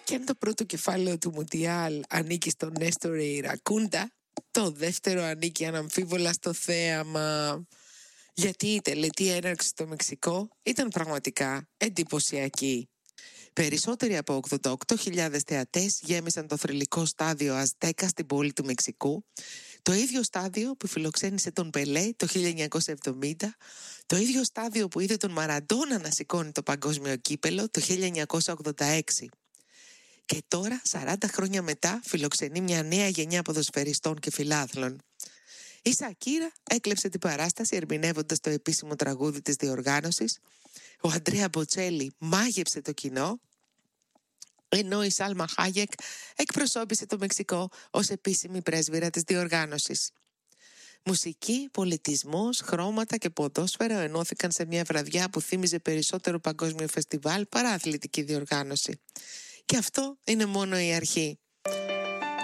Και αν το πρώτο κεφάλαιο του Μουντιάλ ανήκει στον Νέστορ Ιρακούντα, το δεύτερο ανήκει αναμφίβολα στο θέαμα. Γιατί η τελετή έναρξη στο Μεξικό ήταν πραγματικά εντυπωσιακή. Περισσότεροι από 88.000 θεατές γέμισαν το θρυλικό στάδιο Αζτέκα στην πόλη του Μεξικού, το ίδιο στάδιο που φιλοξένησε τον Πελέ το 1970, το ίδιο στάδιο που είδε τον Μαραντόνα να σηκώνει το παγκόσμιο κύπελο το 1986. Και τώρα, 40 χρόνια μετά, φιλοξενεί μια νέα γενιά ποδοσφαιριστών και φιλάθλων. Η Σακύρα έκλεψε την παράσταση ερμηνεύοντας το επίσημο τραγούδι της διοργάνωσης, ο Αντρέα Μποτσέλη μάγεψε το κοινό, ενώ η Σάλμα Χάγεκ εκπροσώπησε το Μεξικό ως επίσημη πρέσβυρα της διοργάνωσης. Μουσική, πολιτισμός, χρώματα και ποδόσφαιρα ενώθηκαν σε μια βραδιά που θύμιζε περισσότερο παγκόσμιο φεστιβάλ παρά αθλητική διοργάνωση. Και αυτό είναι μόνο η αρχή.